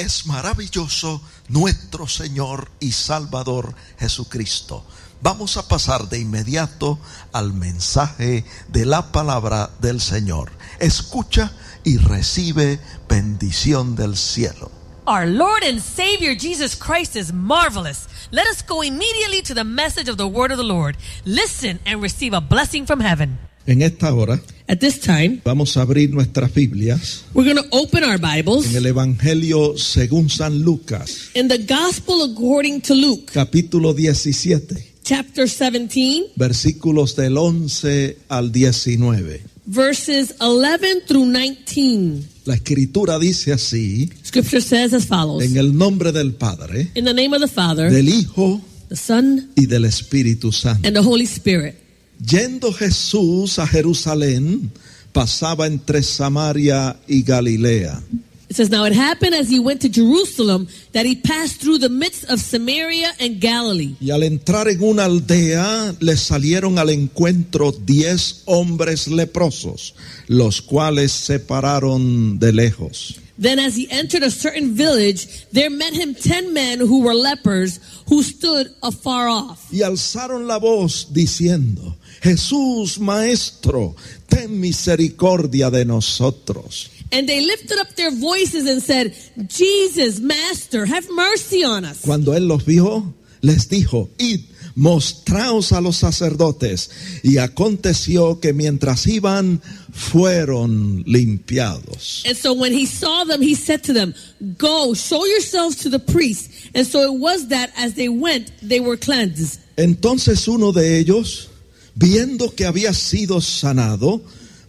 es maravilloso nuestro Señor y Salvador Jesucristo. Vamos a pasar de inmediato al mensaje de la palabra del Señor. Escucha y recibe bendición del cielo. Our Lord and Savior Jesus Christ is marvelous. Let us go immediately to the message of the word of the Lord. Listen and receive a blessing from heaven. En esta hora At this time, vamos a abrir nuestras Biblias we're going to open our Bibles en el Evangelio según San Lucas, in the Gospel according to Luke, capítulo 17, chapter 17, versículos del 11 al 19. verses 11 through 19. La escritura dice así: Scripture says as follows. en el nombre del Padre, In the name of the Father, del Hijo the Son, y del Espíritu Santo. and the Holy Spirit. Yendo Jesús a Jerusalén, pasaba entre Samaria y Galilea. It says, now it happened as he went to Jerusalem that he passed through the midst of Samaria and Galilee. Y al entrar en una aldea, le salieron al encuentro 10 hombres leprosos, los cuales se pararon de lejos. Then as he entered a certain village, there met him 10 men who were lepers, who stood afar off. Y alzaron la voz diciendo: Jesús, Maestro, ten misericordia de nosotros. And they lifted up their voices and said, Jesus, Master, have mercy on us. Cuando él los vio, les dijo: Id, mostraos a los sacerdotes. Y aconteció que mientras iban, fueron limpiados. And so when he saw them, he said to them, go, show yourselves to the priests. And so it was that as they went, they were cleansed. Entonces uno de ellos, viendo que había sido sanado,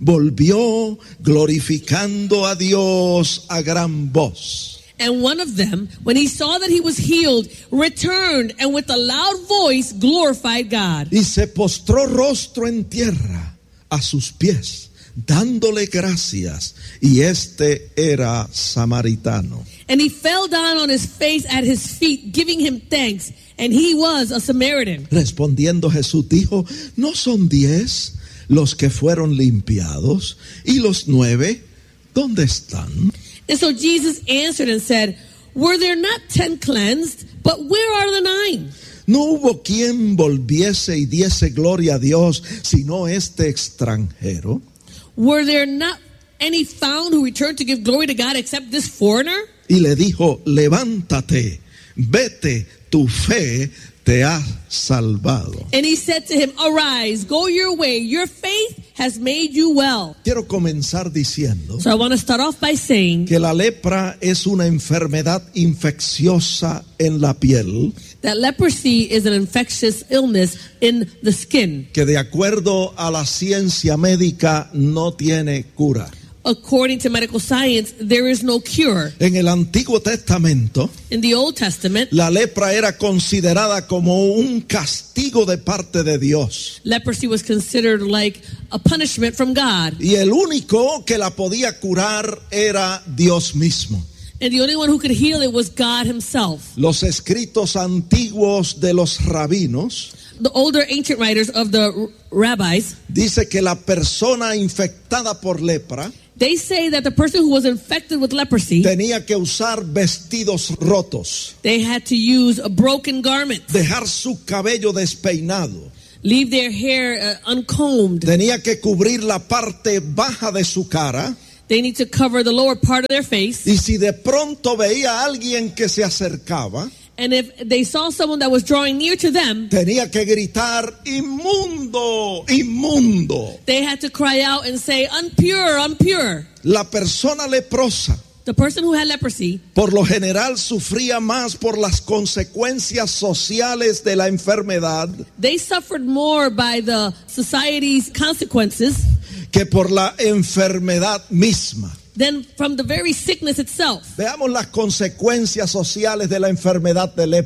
volvió glorificando a Dios a gran voz. And one of them, when he saw that he was healed, returned and with a loud voice glorified God. Y se postró rostro en tierra a sus pies, dándole gracias. Y este era samaritano. And he fell down on his face at his feet, giving him thanks. And he was a Samaritan. Respondiendo Jesús dijo: ¿No son 10 los que fueron limpiados? ¿Y los 9 dónde están? And so Jesus answered and said, were there not 10 cleansed? But where are the 9? No hubo quien volviese y diese gloria a Dios, sino este extranjero. Were there not any found who returned to give glory to God except this foreigner? Y le dijo: levántate, vete, tu fe te ha salvado. And he said to him, arise, go your way. Your faith has made you well. Quiero comenzar diciendo So I want to start off by saying que la lepra es una enfermedad infecciosa en la piel that leprosy is an infectious illness in the skin. que, de acuerdo a la ciencia médica, no tiene cura. According to medical science, there is no cure. En el Antiguo Testamento, In the Old Testament, la lepra era considerada como un castigo de parte de Dios. leprosy was considered like a punishment from God. Y el único que la podía curar era Dios mismo. And the only one who could heal it was God himself. Los escritos antiguos de los rabinos The older ancient writers of the rabbis, dice que la persona infectada por lepra they say that the person who was infected with leprosy, tenía que usar vestidos rotos, they had to use a broken garment, dejar su cabello despeinado, leave their hair uncombed. tenía que cubrir la parte baja de su cara. They need to cover the lower part of their face. Y si de pronto veía a alguien que se acercaba, And if they saw someone that was drawing near to them, tenía que gritar: inmundo, inmundo. they had to cry out and say, unpure, unpure. La persona leprosa The person who had leprosy, por lo general sufría más por las consecuencias sociales de la enfermedad they suffered more by the society's consequences que por la enfermedad misma. than from the very sickness itself. Veamos las consecuencias sociales de la enfermedad de lepra.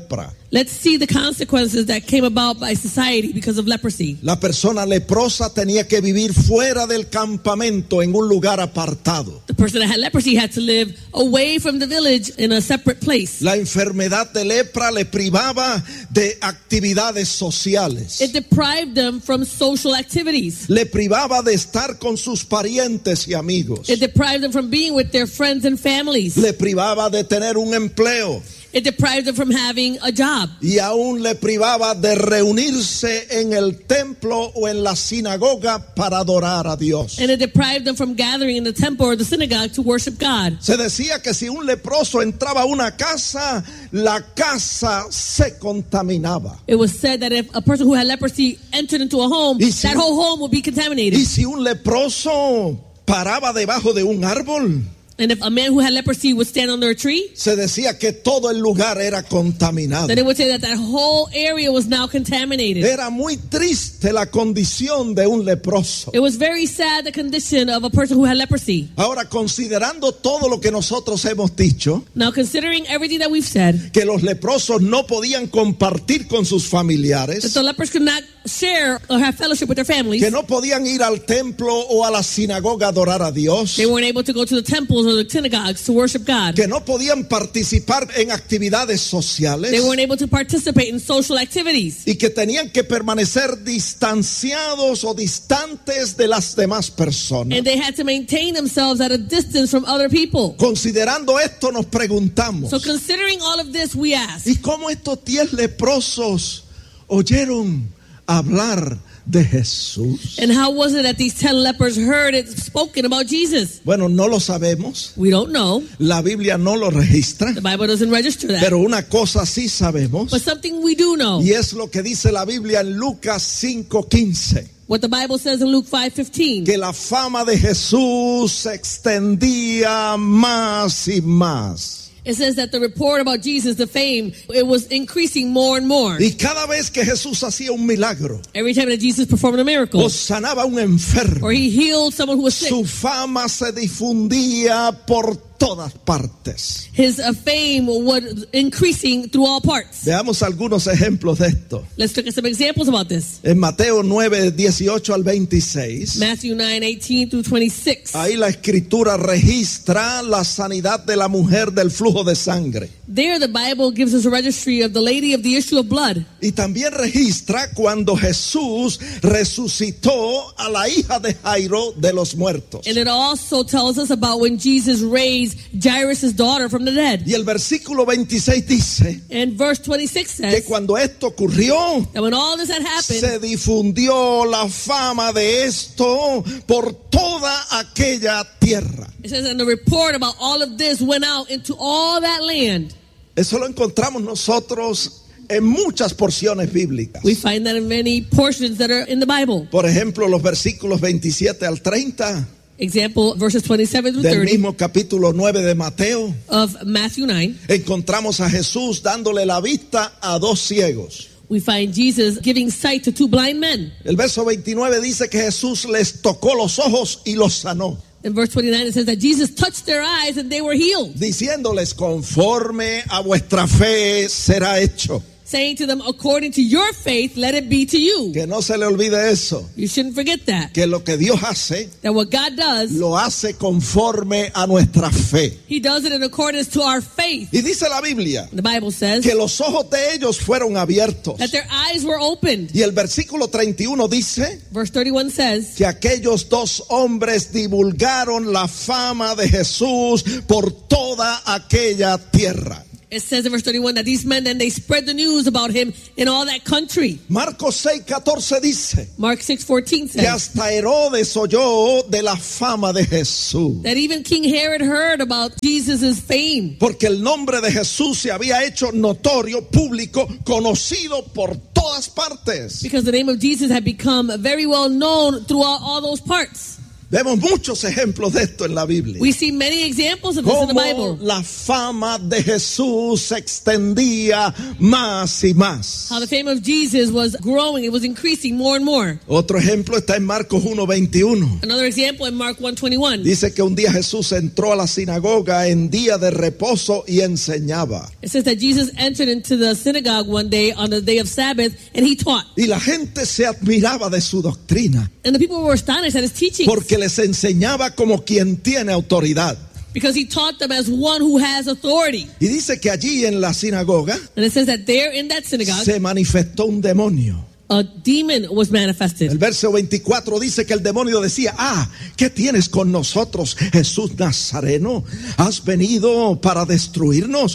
Let's see the consequences that came about by society because of leprosy. La persona leprosa tenía que vivir fuera del campamento en un lugar apartado. The person that had leprosy had to live away from the village in a separate place. La enfermedad de lepra le privaba de actividades sociales. It deprived them from social activities. Le privaba de estar con sus parientes y amigos. It deprived them from being with their friends and families. Le privaba de tener un empleo. It deprived them from having a job. Y aún le privaba de reunirse en el templo o en la sinagoga para adorar a Dios. And it deprived them from gathering in the temple or the synagogue to worship God. Se decía que si un leproso entraba a una casa, la casa se contaminaba. It was said that if a person who had leprosy entered into a home, that whole home would be contaminated. Y si un leproso paraba debajo de un árbol, and if a man who had leprosy would stand under a tree, se decía que todo el lugar era contaminado. then it would say that that whole area was now contaminated. Era muy triste la condición de un leproso. It was very sad, the condition of a person who had leprosy. Ahora, considerando todo lo que nosotros hemos dicho, Now, considering everything that we've said, que los leprosos no podían compartir con sus that familiares, the lepers could not share or have fellowship with their families, que no podían ir al templo o a la sinagoga a adorar a Dios, they weren't able to go to the temples or the synagogues to worship God. que no podían participar en actividades sociales, They weren't able to participate in social activities. y que tenían que permanecer distanciados o distantes de las demás personas. And they had to maintain themselves at a distance from other people. Considerando esto, nos preguntamos, So considering all of this, we ask, ¿y cómo estos 10 leprosos oyeron hablar de Jesús? and how was it that these 10 lepers heard it spoken about Jesus? Bueno, no lo sabemos. We don't know. La Biblia no lo registra. The Bible doesn't register that. Pero una cosa sí sabemos, But something we do know. y es lo que dice la Biblia en Lucas 5:15, What the Bible says in Luke 5:15. que la fama de Jesús se extendía más y más. It says that the report about Jesus, the fame, it was increasing more and more. Y cada vez que Jesús hacía un milagro Every time that Jesus performed a miracle, o sanaba a un enfermo, or he healed someone who was sick, su fama se difundía por todas partes. his fame was increasing through all parts. Veamos algunos ejemplos de esto. Let's look at some examples about this. En Mateo 9:18 al 26, Matthew 9:18 through 26. ahí la escritura registra la sanidad de la mujer del flujo de sangre. There the Bible gives us a registry of the lady of the issue of blood. Y también registra cuando Jesús resucitó a la hija de Jairo de los muertos. And it also tells us about when Jesus raised Jairus' daughter from the dead. Y el versículo 26 dice And verse 26 que says cuando esto ocurrió, that when all this had happened, se difundió la fama de esto por toda aquella tierra. it says, and the report about all of this went out into all that land. Eso lo encontramos nosotros en muchas porciones bíblicas. We find that in many portions that are in the Bible. Por ejemplo, los versículos 27 al 30 Example, verses 27 through del 30 mismo capítulo 9 de Mateo. of Matthew 9. Encontramos a Jesús dándole la vista a 2 ciegos. We find Jesus giving sight to 2 blind men. El verso 29 dice que Jesús les tocó los ojos y los sanó, In verse 29 it says that Jesus touched their eyes and they were healed, diciéndoles: conforme a vuestra fe será hecho. saying to them, according to your faith, let it be to you. Que no se le olvide eso, You shouldn't forget that. que lo que Dios hace, That what God does, lo hace conforme a nuestra fe. He does it in accordance to our faith. Y dice la Biblia The Bible says que los ojos de ellos fueron abiertos. that their eyes were opened. Y el versículo 31 dice Verse 31 says que aquellos 2 hombres divulgaron la fama de Jesús por toda aquella tierra. It says in verse 31 that these men, then they spread the news about him in all that country. Marcos 6:14 dice Mark 6:14 que says hasta Herodes oyó de la fama de Jesús, that even King Herod heard about Jesus' fame, porque el nombre de Jesús se había hecho notorio, público, conocido por todas partes. because the name of Jesus had become very well known throughout all those parts. Vemos muchos ejemplos de esto en la Biblia. We see many examples of this in the Cómo Bible. la fama de Jesús se extendía más y más. How the fame of Jesus was growing. It was increasing more and more. Otro ejemplo está en Marcos 1:21. Another example in Mark 1:21. Dice que un día Jesús entró a la sinagoga en día de reposo y enseñaba. It says that Jesus entered into the synagogue one day on the day of Sabbath and he taught. Y la gente se admiraba de su doctrina, And the people were astonished at his teachings porque les enseñaba como quien tiene autoridad. because he taught them as one who has authority. Y dice que allí en la sinagoga And it says that there in that synagogue, se manifestó un demonio. a demon was manifested. El verso 24 dice que el demonio decía: ¿qué tienes con nosotros, Jesús Nazareno? ¿Has venido para destruirnos?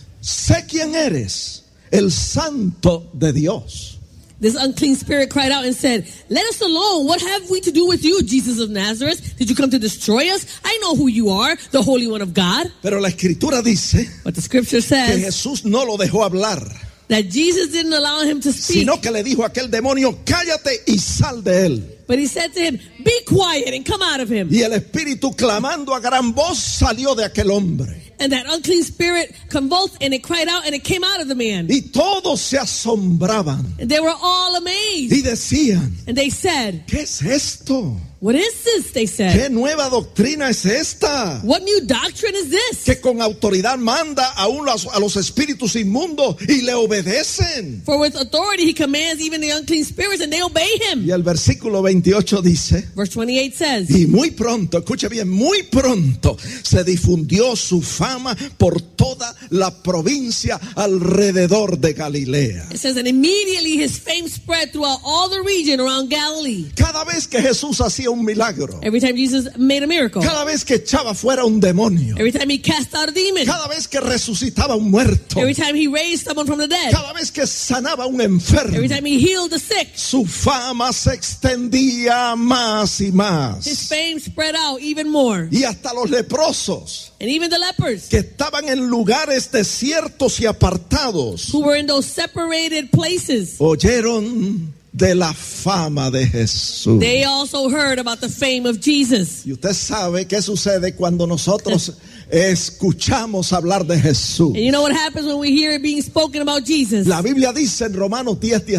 Sé quién eres, el Santo de Dios. This unclean spirit cried out and said, "Let us alone. What have we to do with you, Jesus of Nazareth? Did you come to destroy us? I know who you are, the Holy One of God." Pero la Escritura dice But the scripture que says Jesús no lo dejó hablar, that Jesus didn't allow him to speak, sino que le dijo a aquel demonio: cállate y sal de él. but he said to him, "Be quiet and come out of him." Y el espíritu, clamando a gran voz, salió de aquel hombre. And that unclean spirit convulsed and it cried out and it came out of the man. Y todos se asombraban And they were all amazed. y decían: And they said, ¿qué es esto? "What is this?" They said. ¿Qué nueva doctrina es esta? "What new doctrine is this?" Que con autoridad manda aún a los espíritus inmundos y le obedecen. For with authority he commands even the unclean spirits and they obey him. Y el versículo 28 dice: Verse 28 says, y muy pronto, escuche bien, muy pronto se difundió su fama por toda la provincia alrededor de Galilea. it says, and immediately his fame spread throughout all the region around Galilee. Cada vez que Jesús hacía un milagro, Every time Jesus made a miracle, cada vez que echaba fuera un demonio, every time he cast out a demon, cada vez que resucitaba un muerto, every time he raised someone from the dead, cada vez que sanaba un enfermo, every time he healed the sick, su fama se extendía más y his más. fame spread out even more. Y hasta los leprosos, And even the lepers que estaban en lugares desiertos y apartados, who were in those separated places, oyeron de la fama de Jesús. they also heard about the fame of Jesus. Y usted sabe qué sucede cuando nosotros escuchamos hablar de Jesús. And you know what happens when we hear it being spoken about Jesus? La Biblia dice en Romanos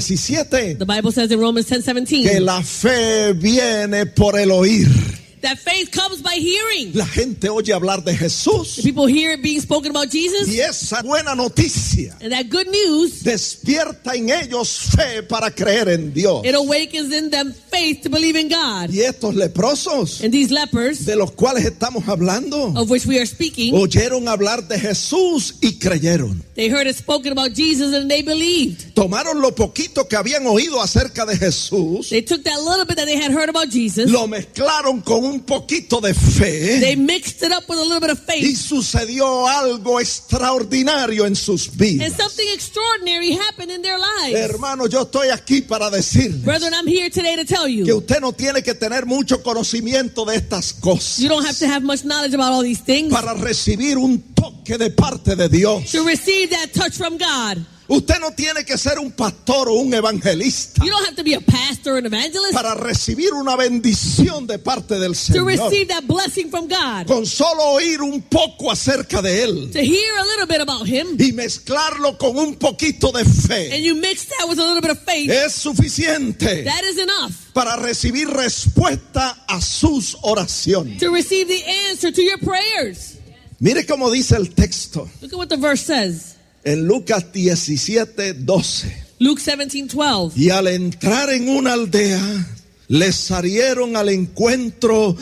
10:17 The Bible says in Romans que 10:17 la fe viene por el oír. that faith comes by hearing. La gente oye hablar de Jesús, The people hear it being spoken about Jesus, y esa buena noticia and that good news, despierta en ellos fe para creer en Dios. it awakens in them faith to believe in God. Y estos leprosos And these lepers, de los cuales estamos hablando, of which we are speaking, oyeron hablar de Jesús y creyeron. they heard it spoken about Jesus and they believed. Tomaron lo poquito que habían oído acerca de Jesús, They took that little bit that they had heard about Jesus, lo mezclaron con un poquito de fe, they mixed it up with a little bit of y faith, sucedió algo extraordinario en sus and vidas. something extraordinary happened in their lives. Hermano, yo estoy aquí para decirles Brethren, I'm here today to tell que you, usted no tiene que tener mucho conocimiento de estas cosas you don't have to have much knowledge about all these things para recibir un toque de parte de Dios. to receive that touch from God. Usted no tiene que ser un pastor o un evangelista You don't have to be a pastor or an evangelist para recibir una bendición de parte del to Señor. receive that blessing from God. Con solo oír un poco acerca de Él To hear a little bit about Him, y mezclarlo con un poquito de fe and you mix that with a little bit of faith, es suficiente that is enough para recibir respuesta a sus oraciones. to receive the answer to your prayers. Mire cómo dice el texto Look at what the verse says. en Lucas 17:12. Luke 17:12. Y al entrar en una aldea, les salieron al encuentro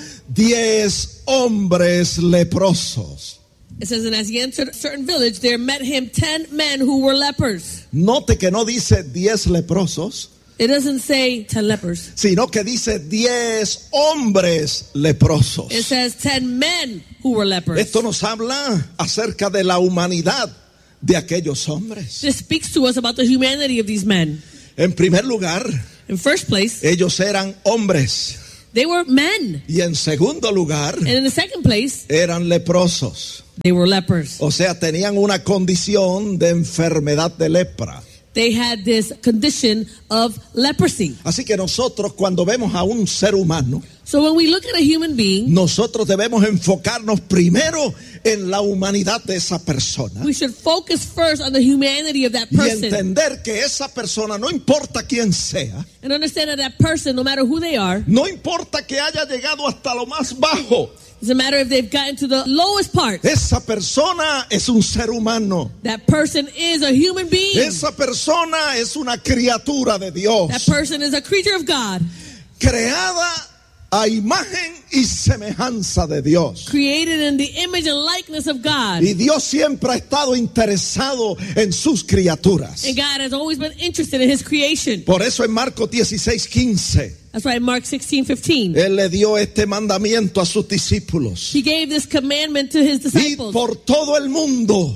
10 hombres leprosos. It says, and as he entered a certain village, there met him 10 men who were lepers. Note que no dice 10 leprosos, It doesn't say 10 lepers. sino que dice 10 hombres leprosos. It says 10 men who were lepers. Esto nos habla acerca de la humanidad de aquellos hombres. This speaks to us about the humanity of these men. En primer lugar, In first place, ellos eran hombres, they were men. y en segundo lugar, And in the second place, eran leprosos. they were lepers. O sea, tenían una condición de enfermedad de lepra. they had this condition of leprosy. Así que nosotros cuando vemos a un ser humano, So when we look at a human being, nosotros debemos enfocarnos primero en la humanidad de esa persona we should focus first on the humanity of that y person entender que esa persona, no importa quién sea, and understand that that person, no matter who they are, no importa que haya llegado hasta lo más bajo, doesn't matter if they've gotten to the lowest part, esa persona es un ser humano. that person is a human being. Esa persona es una criatura de Dios, That person is a creature of God, creada a imagen y semejanza de Dios. created in the image and likeness of God. Y Dios siempre ha estado interesado en sus criaturas. And God has always been interested in his creation. Por eso en Marcos 16:15, That's why in Mark 16:15, Él le dio este mandamiento a sus discípulos. he gave this commandment to his Id disciples. por todo el mundo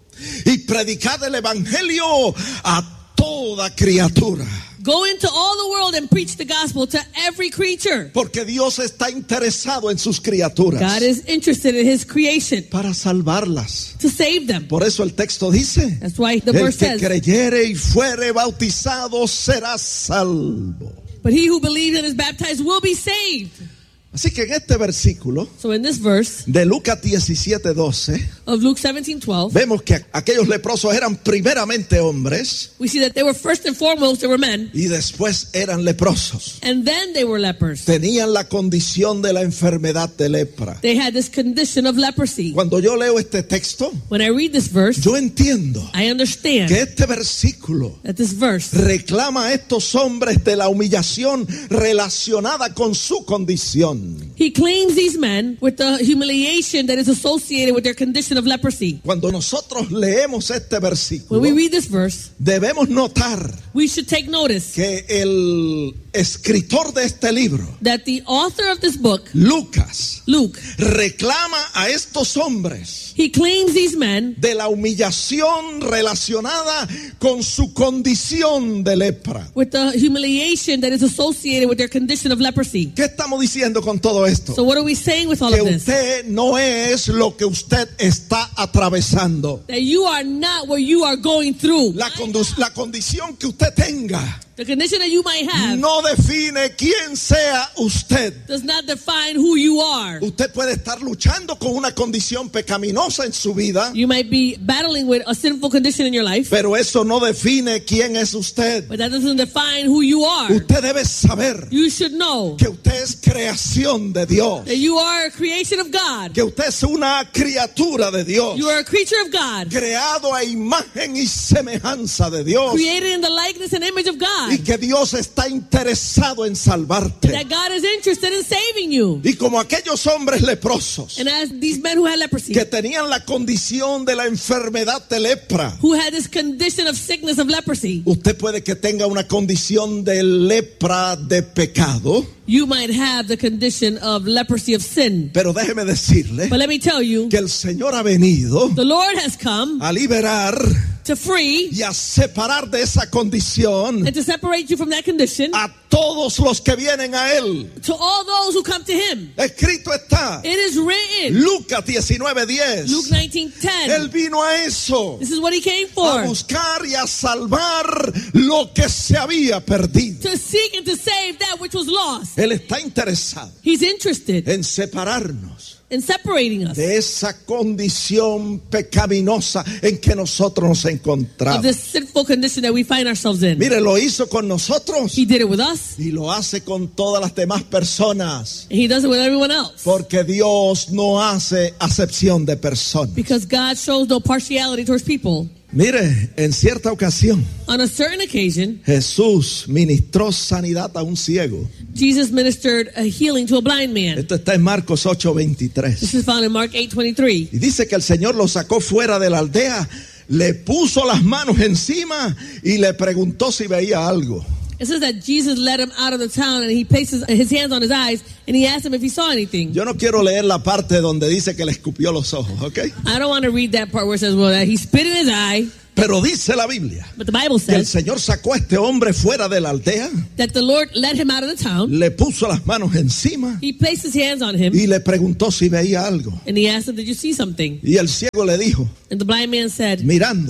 y predicad el evangelio a toda criatura. Go into all the world and preach the gospel to every creature. Porque Dios está interesado en sus criaturas God is interested in his creation para salvarlas. to save them. Por eso el texto dice, That's why the el verse que says, creyere y fuere bautizado será salvo. but he who believes and is baptized will be saved. Así que en este versículo So in this verse de Lucas 17:12, of Luke 17:12, vemos que aquellos leprosos eran primeramente hombres we see that they were first and foremost, they were men, y después eran leprosos. and then they were lepers. Tenían la condición de la enfermedad de lepra. They had this condition of leprosy. Cuando yo leo este texto, When I read this verse, yo entiendo I understand que este versículo that this verse reclama a estos hombres de la humillación relacionada con su condición. he claims these men with the humiliation that is associated with their condition of leprosy. Cuando nosotros leemos este When versículo, we read this verse, debemos notar we should take notice que el escritor de este libro, that the author of this book, Lucas, Luke, reclama a estos hombres he claims these men de la humillación relacionada con su condición de lepra. with the humiliation that is associated with their condition of leprosy. ¿Qué estamos diciendo con todo esto? So what are we saying with all Que of this? usted no es lo que usted está atravesando. That you are not what you are going through. La condición que usted tenga The condition that you might have no define quién sea usted. does not define who you are. Usted puede estar luchando con una condición pecaminosa en su vida, You might be battling with a sinful condition in your life, pero eso no define quién es usted. but that doesn't define who you are. Usted debe saber You should know que usted es creación de Dios, that you are a creation of God. que usted es una criatura de Dios, You are a creature of God, creado a imagen y semejanza de Dios, created in the likeness and image of God. y que Dios está interesado en salvarte. That God is interested in saving you. Y como aquellos hombres leprosos And as these men who had leprosy, que tenían la condición de la enfermedad de lepra, who had this condition of sickness of leprosy, usted puede que tenga una condición de lepra de pecado, you might have the condition of leprosy of sin. pero déjeme decirle But let me tell you, que el Señor ha venido the Lord has come a liberar to free y a separar de esa condición and to separate you from that condition a todos los que vienen a Él. to all those who come to Him. Escrito está, It is written, Lucas 19:10. Luke 19:10. Él vino a eso, This is what He came a for. buscar y a salvar lo que se había perdido. To seek and to save that which was lost. Él está interesado He's interested en separarnos in separating us de esa condición pecaminosa en que nosotros nos of encontramos. this sinful condition that we find ourselves in. Mire, lo hizo con nosotros He did it with us, y lo hace con todas las demás personas, and He does it with everyone else. porque Dios no hace acepción de personas. Because God shows no partiality towards people. Mire, en cierta ocasión On a certain occasion, Jesús ministró sanidad a un ciego. Jesus ministered a healing to a blind man. Esto está en Marcos 8:23. This is found in Mark 8:23. Y dice que el Señor lo sacó fuera de la aldea, le puso las manos encima y le preguntó si veía algo. It says that Jesus led him out of the town and He placed his hands on his eyes and He asked him if he saw anything. Yo no quiero leer la parte donde dice que le escupió los ojos, ¿ok? I don't want to read that part where it says, well, that he spit in his eye. Pero dice la Biblia But the Bible que el says Señor sacó a este hombre fuera de la aldea, that the Lord led him out of the town. le puso las manos encima He placed his hands on him y le preguntó si veía algo. and He asked him, did you see something? Y el ciego le dijo, And the blind man said, mirando,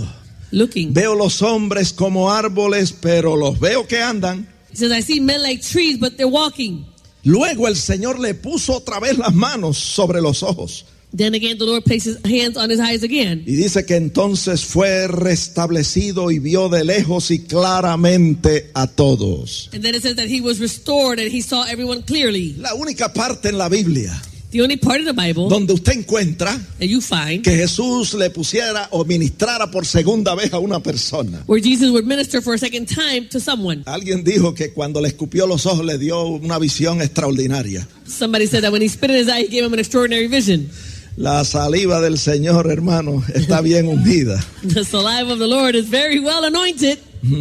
looking. Veo los hombres como árboles, pero los veo que andan. He says, I see men like trees, but they're walking. Luego el Señor le puso otra vez las manos sobre los ojos. Then again, the Lord placed his hands on his eyes again. Y dice que entonces fue restablecido y vio de lejos y claramente a todos. And then it says that he was restored and he saw everyone clearly. La única parte en la Biblia The only part of the Bible donde usted encuentra that you find que Jesús le pusiera o ministrara por segunda vez a una persona. where Jesus would minister for a second time to someone. Alguien dijo que cuando le escupió los ojos le dio una visión extraordinaria. Somebody said that when he spit in his eye, he gave him an extraordinary vision. La saliva del Señor, hermano, está bien ungida. The saliva of the Lord is very well anointed.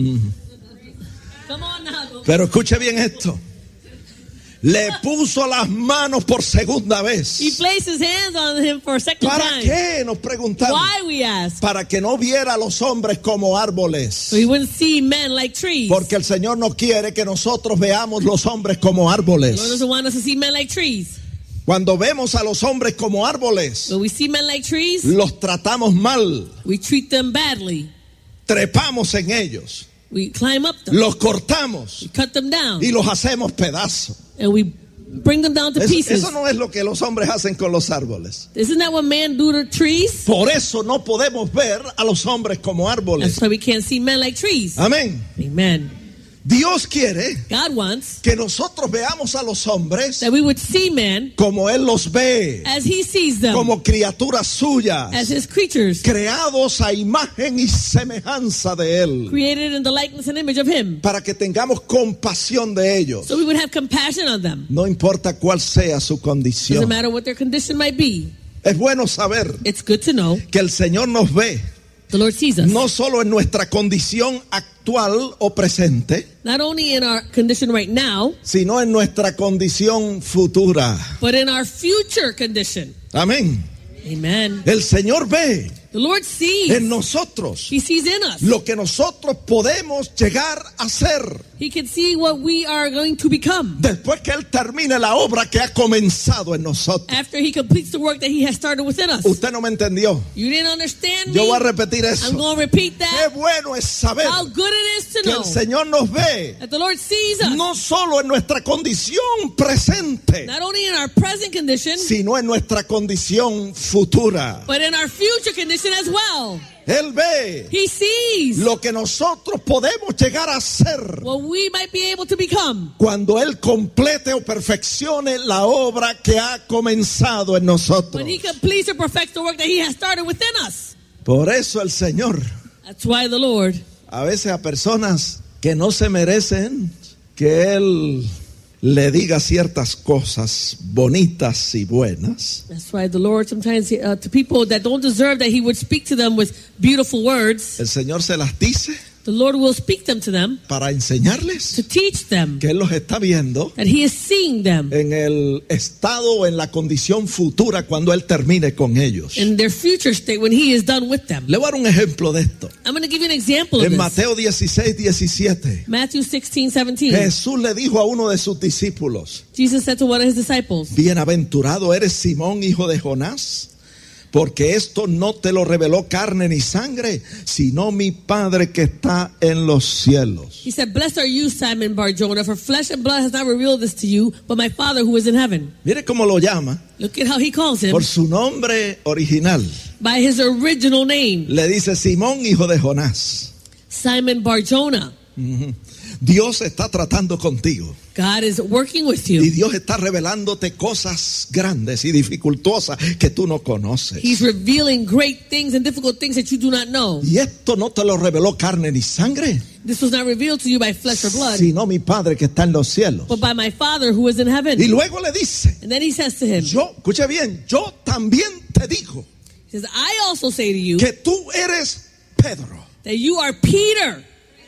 Come on now. Pero escuche bien esto. Le puso las manos por segunda vez. He placed his hands on him for a second ¿Para time. qué? Nos preguntamos. Why, we ask? Para que no viera a los hombres como árboles. So he wouldn't see men like trees. Porque el Señor no quiere que nosotros veamos los hombres como The Lord árboles. doesn't want us to see men like trees. Cuando vemos a los hombres como árboles, When we see men like trees, los tratamos mal, we treat them badly. trepamos en ellos, We climb up them, los cortamos we cut them down, y los hacemos pedazos. and we bring them down to pieces. Eso no es lo que los hombres hacen con los árboles. Isn't that what men do to trees? Por eso no podemos ver a los hombres como árboles. That's why we can't see men like trees. Amén. Amen. Dios quiere God wants que nosotros veamos a los hombres that we would see men como Él los ve, as he sees them, como criaturas suyas, as his creatures, creados a imagen y semejanza de Él, created in the likeness and image of him. para que tengamos compasión de ellos. So we would have compassion on them. No importa cuál sea su Doesn't condición. matter what their condition might be. Es bueno saber It's good to know que el Señor nos ve the Lord sees us. no solo en nuestra condición actual o presente, Not only in our condition right now, sino en nuestra condición futura. but in our future condition. Amén. Amen. El Señor ve The Lord sees. en nosotros He sees in us. lo que nosotros podemos llegar a ser He can see what we are going to become después que Él termine la obra que ha comenzado en nosotros. after he completes the work that he has started within us. Usted no me entendió. You didn't understand Yo me? voy a repetir I'm eso. going to repeat Qué that. bueno es saber How good it is to que know el Señor nos ve that the Lord sees us. no solo en nuestra condición presente, Not only in our present condition, sino en nuestra condición futura. but in our future condition as well. Él ve He sees lo que nosotros podemos llegar a ser what we might be able to become cuando Él complete o perfeccione la obra que ha comenzado en nosotros. when he completes or perfects the work that he has started within us. Por eso el Señor, That's why the Lord, a veces a personas que no se merecen que Él le diga ciertas cosas bonitas y buenas, that's why the Lord sometimes to people that don't deserve that he would speak to them with beautiful words, el Señor se las dice the Lord will speak them to them para to enseñarles teach them que Él los está viendo that he is seeing them en el estado o en la condición futura cuando Él termine con ellos. in their future state when he is done with them. Le voy a dar un ejemplo de esto. I'm going to give you an example of En this. Mateo 16:17, Matthew 16:17. Jesús le dijo a uno de sus discípulos: Jesus said to one of his disciples, Bienaventurado eres Simón, hijo de Jonás, porque esto no te lo reveló carne ni sangre, sino mi Padre que está en los cielos. he said, blessed are you, Simon Bar-Jonah, for flesh and blood has not revealed this to you, but my Father who is in heaven. Mire cómo lo llama, Look at how he calls him por su nombre original. by his original name, Le dice Simón, hijo de Jonás. Simon Bar-Jonah. Dios está tratando contigo. God is working with Y you. Dios está revelándote cosas grandes y dificultosas que tú no conoces. He's revealing great things and difficult things that you do not know. Y esto no te lo reveló carne ni sangre, This was not revealed to you by flesh or blood, sino mi Padre que está en los cielos. but by my Father who is in heaven. Y luego le dice, And then he says to him, yo, escucha bien, yo también te digo he says, I also say to you que tú eres Pedro. that you are Peter.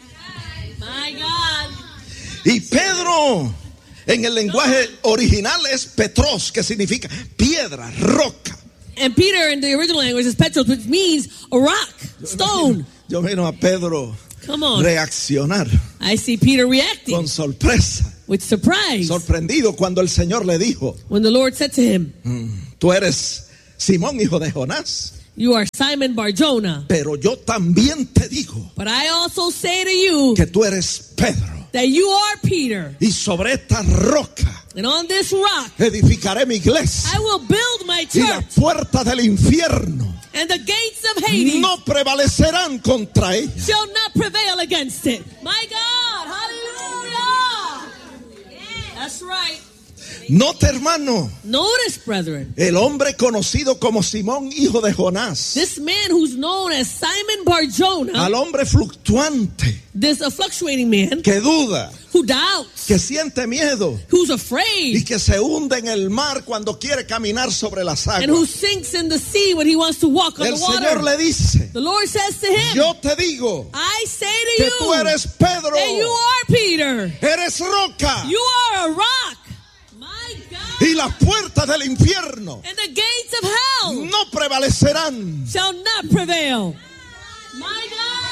My God. Y Pedro en el lenguaje original es Petros, que significa piedra, roca. And Peter in the original language is Petros, which means a rock, stone. Yo miro a Pedro Come on. reaccionar I see Peter reacting con sorpresa, with surprise sorprendido cuando el Señor le dijo, when the Lord said to him, tú eres Simón, hijo de Jonás. You are Simon Bar-Jonah. Pero yo también te digo But I also say to you que tú eres Pedro. that you are Peter. Y sobre esta roca And on this rock edificaré mi iglesia. I will build my Y las church. puertas del infierno And the gates of Hades no prevalecerán contra ella. shall not prevail against it. My God. Hallelujah. That's right. Note, hermano, Notice, brethren, el hombre conocido como Simón, hijo de Jonás, this man who's known as Simon Bar-Jonah, al hombre fluctuante this a fluctuating man que duda, who doubts, que siente miedo who's y afraid, que se hunde en el mar cuando quiere caminar sobre las and who aguas. sinks in the sea when he wants to walk on El the Señor water. le dice, The Lord says to him, yo te digo I say to que tú you eres Pedro, that you are Peter. eres roca, You are a rock. My God. y las puertas del infierno And the gates of hell no prevalecerán. shall not prevail. My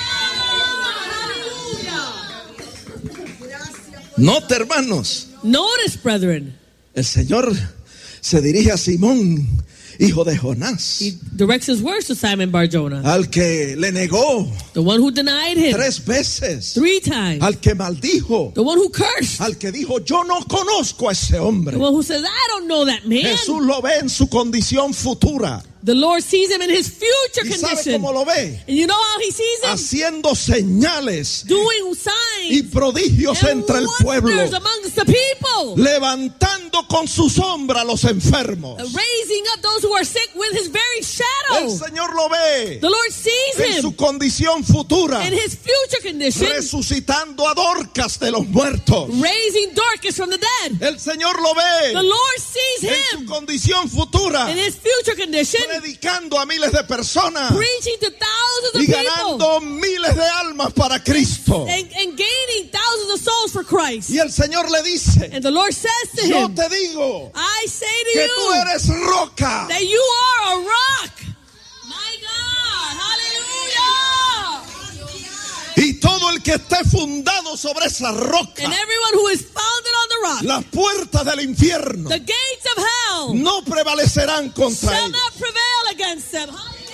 God. Hallelujah. Note, hermanos, Notice, brethren, el Señor se dirige a Simón, hijo de Jonás, he directs his words to Simon Bar-Jonah, al que le negó the one who denied him 3 veces, 3 times, al que maldijo, the one who cursed, al que dijo, yo no conozco a ese hombre. the one who says, I don't know that man. Jesús lo ve en su condición futura. The Lord sees him in his future ¿Y sabe condition. cómo lo ve? And you know how he sees him? Haciendo señales Doing y signs prodigios and entre el pueblo, wonders amongst the people. levantando con su sombra a los enfermos. Raising up those who are sick with his very El shadow. Señor lo ve The Lord sees en su him condición futura, in his future condition, resucitando a Dorcas de los muertos. raising Dorcas from the dead. El Señor lo ve The Lord sees en su him condición futura, in his future condition, predicando a miles de personas preaching to thousands of y people ganando miles de almas para Cristo. and gaining thousands of souls for Christ. Y el Señor le dice, And the Lord says to yo him, te digo I say to que tú you eres roca. that you are a rock. My God, hallelujah. Y todo el que esté fundado sobre esa roca, And everyone who is founded on the rock, las puertas del infierno the gates of hell no prevalecerán contra shall ellos. not prevail against them.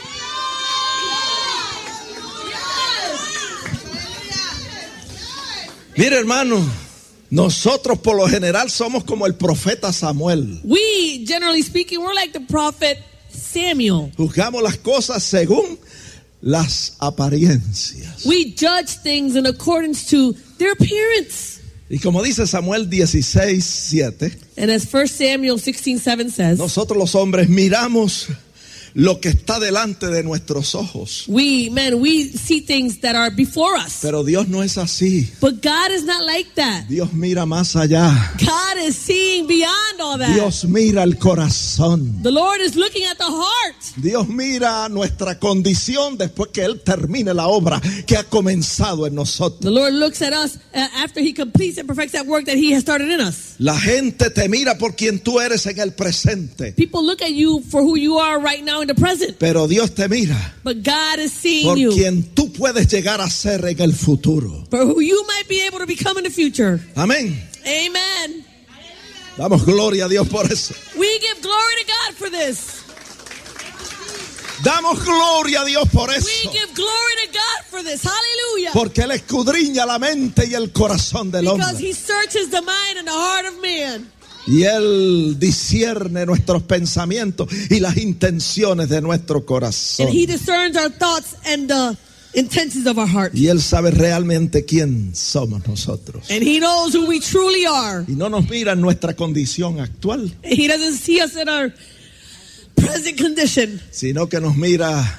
Mire, hermano, nosotros por lo general somos como el profeta Samuel. We, generally speaking, we're like the prophet Samuel. Juzgamos las cosas según las apariencias. We judge things in accordance to their appearance. Y como dice Samuel 16:7, And as 1 Samuel 16:7 says, nosotros los hombres miramos lo que está delante de nuestros ojos. we see things that are before us. Pero Dios no es así. But God is not like that. Dios mira más allá. God is seeing beyond all that. Dios mira el corazón. The Lord is looking at the heart. Dios mira nuestra condición después que Él termine la obra que ha comenzado en nosotros. The Lord looks at us after He completes and perfects that work that He has started in us. La gente te mira por quien tú eres en el presente. People look at you for who you are right now in the present. Pero Dios te mira But God is seeing por you quien tú puedes llegar a ser en el futuro. for who you might be able to become in the future. Amén. Amen. Damos gloria a Dios por eso. We give glory to God for this. Damos gloria a Dios por We eso. give glory to God for this. Hallelujah. Porque Él escudriña la mente y el corazón del Because hombre. He searches the mind and the heart of man. Y Él discierne nuestros pensamientos y las intenciones de nuestro corazón. And He discerns our thoughts and the intentions of our heart. Y Él sabe realmente quién somos nosotros. And He knows who we truly are. Y no nos mira en nuestra condición actual, And He doesn't see us in our present condition, sino que nos mira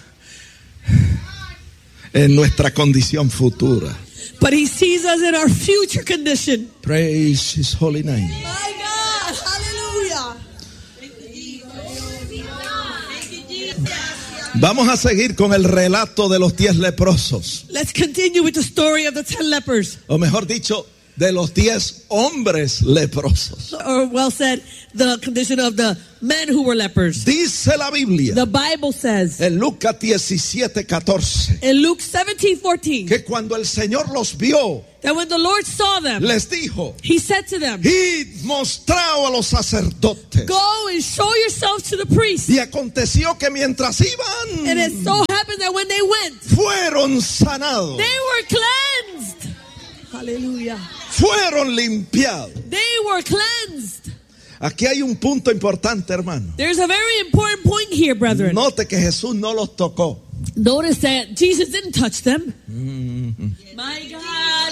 en nuestra condición futura. but He sees us in our future condition. Praise His holy name. My God, hallelujah. Vamos a seguir con el relato de los 10 leprosos. Let's continue with the story of the 10 lepers. O mejor dicho, de los 10 hombres leprosos. Or well said, the condition of the men who were lepers. Dice la Biblia The Bible says en Lucas 17:14 in Luke 17:14 que cuando el Señor los vio, that when the Lord saw them, les dijo: he said to them, id mostrado a los sacerdotes. go and show yourselves to the priest. Y aconteció que mientras And it iban, so happened that when they went, fueron sanados, they were cleansed. Hallelujah. fueron limpiados. They were cleansed. Aquí hay un punto importante, hermano. There's a very important point here, brethren. Note que Jesús no los tocó. Notice that Jesus didn't touch them. My God.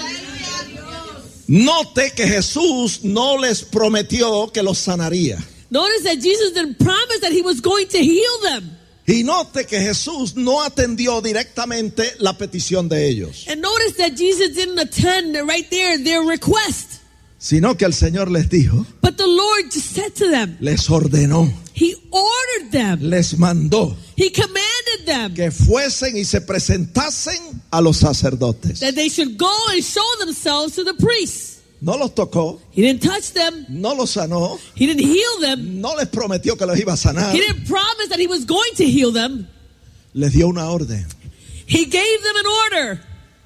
Note que Jesús no les prometió que los sanaría. Notice that Jesus didn't promise that he was going to heal them. Y note que Jesús no atendió directamente la petición de ellos, And notice that Jesus didn't attend right there their request. sino que el Señor les dijo, But the Lord just said to them, les ordenó, he ordered them, les mandó he commanded them que fuesen y se presentasen a los sacerdotes. that they should go and show themselves to the priests. No los tocó, He didn't touch them. no los sanó, He didn't heal them. no les prometió que los iba a sanar. He didn't promise that he was going to heal them. Les dio una orden, He gave them an order.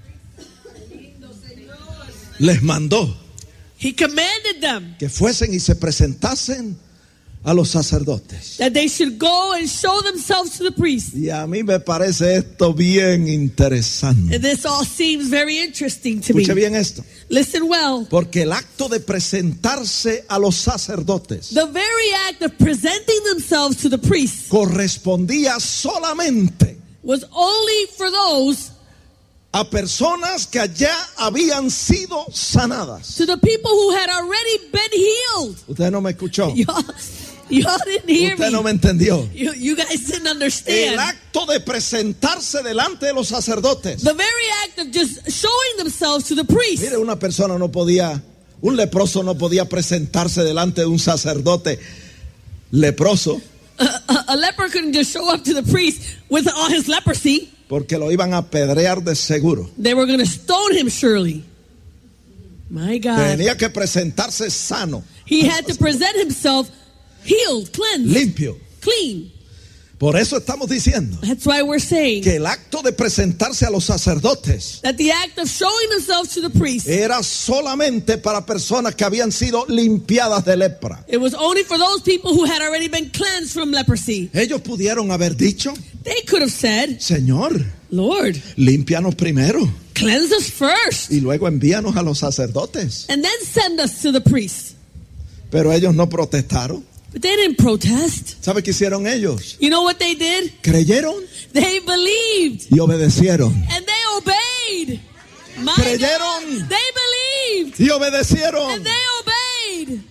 les mandó He commanded them que fuesen y se presentasen a los sacerdotes. that they should go and show themselves to the priest. Y a mí me parece esto bien interesante. And this all seems very interesting to me. Escuche bien esto. Listen well. Porque el acto de presentarse a los sacerdotes The very act of presenting themselves to the priest correspondía solamente was only for those, a personas que allá habían sido sanadas. to the people who had already been healed. Usted no me escuchó. Y'all didn't hear Usted no me. me entendió. You guys didn't El understand. acto de presentarse delante de los sacerdotes. The very act of just showing themselves to the priest. Mire, una persona no podía, un leproso no podía presentarse delante de un sacerdote leproso A leper couldn't just show up to the priest with all his leprosy. porque lo iban a apedrear de seguro. They were going to stone him surely. My God. Tenía que presentarse sano, He had to present himself healed, cleansed, limpio. clean. Por eso estamos diciendo That's why we're saying que el acto de presentarse a los sacerdotes that the act of showing themselves to the priest, era solamente para personas que habían sido limpiadas de lepra. it was only for those people who had already been cleansed from leprosy. Ellos pudieron haber dicho, They could have said, Señor, Lord, límpianos primero cleanse us first y luego envíanos a los sacerdotes. and then send us to the priest. Pero ellos no protestaron. But they didn't protest. ¿Sabe qué hicieron ellos? You know what they did? Creyeron They believed y obedecieron. and they obeyed. My Creyeron. God, they believed Y obedecieron. and they obeyed.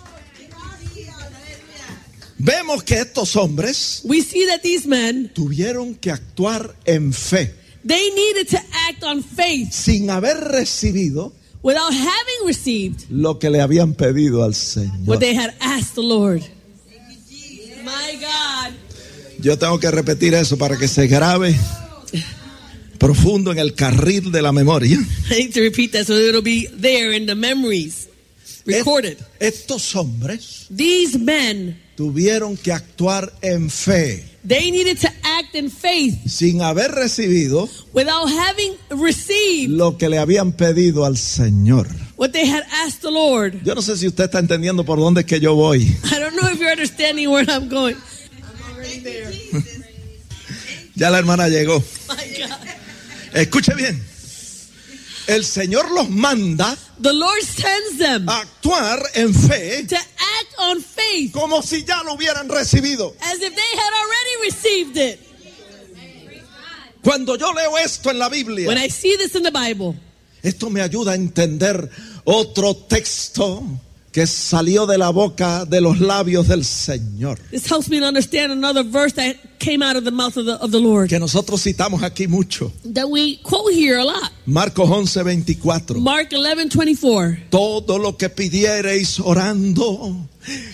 Vemos que estos hombres We see that these men, tuvieron que actuar en fe, they needed to act on faith sin haber recibido without having received lo que le habían pedido al Señor. what they had asked the Lord. My God. Yo tengo que repetir eso para que se grabe profundo en el carril de la memoria. I need to repeat that so it'll be there in the memories recorded. Estos hombres These men, tuvieron que actuar en fe, they needed to act in faith sin haber recibido without having received lo que le habían pedido al Señor. what they had asked the Lord. Yo no sé si usted está entendiendo por dónde es que yo voy. I don't know if you're understanding where I'm going. I'm already there. Ya la hermana llegó. My God. Escuche bien. El Señor los manda The Lord sends them a actuar en fe to act on faith como si ya lo hubieran recibido. as if they had already received it. Cuando yo leo esto en la Biblia, When I see this in the Bible, esto me ayuda a entender otro texto que salió de la boca, de los labios del Señor, this helps me to understand another verse that came out of the mouth of the Lord que nosotros citamos aquí mucho. that we quote here a lot. Marcos 11:24. Mark 11:24. Todo lo que pidiereis orando,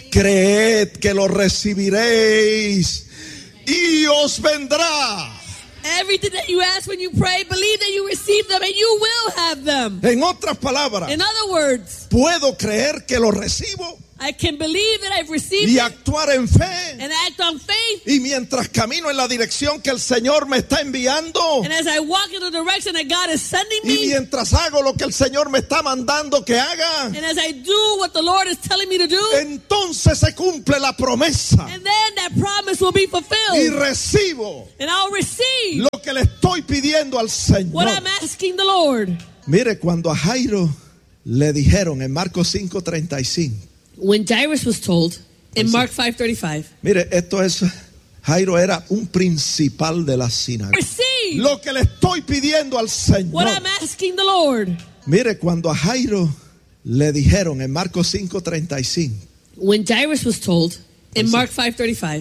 creed que lo recibiréis y os vendrá. Everything that you ask when you pray, believe that you receive them and you will have them. En otras palabras, In other words, puedo creer que lo recibo I can believe that I've received y it actuar en fe. and act on faith. Y mientras camino en la dirección que el Señor me está enviando, And as I walk in the direction that God is sending y me, mientras hago lo que el Señor me está mandando que haga, and as I do what the Lord is telling me to do, entonces se cumple la promesa and then that promise will be y fulfilled. recibo And I'll receive lo que le estoy pidiendo al what Señor. I'm asking the Lord. Mire, cuando a Jairo le dijeron en Marcos 5:35, When Jairus was told in Mark 5:35, mire, esto es, Jairo era un principal de la sinagoga. receive Lo que le estoy pidiendo al what Señor. I'm asking the Lord. Mire, cuando a Jairo le dijeron en Marcos 5:35, When Jairus was told in Mark 5:35,